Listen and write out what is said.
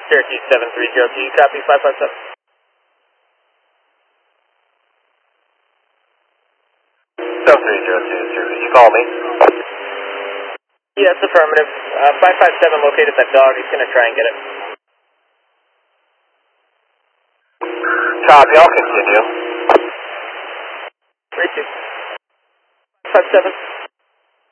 Cherokee 730, do you copy 557? 730, you call me? Yes, affirmative. 557 located that dog. He's going to try and get it. Copy, I'll continue. 32. 57.